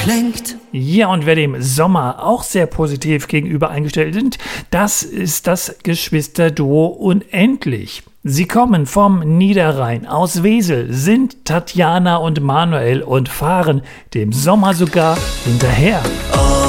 klingt. Ja, und wer dem Sommer auch sehr positiv gegenüber eingestellt sind, das ist das Geschwisterduo Unendlich. Sie kommen vom Niederrhein aus Wesel, sind Tatjana und Manuel und fahren dem Sommer sogar hinterher. Oh,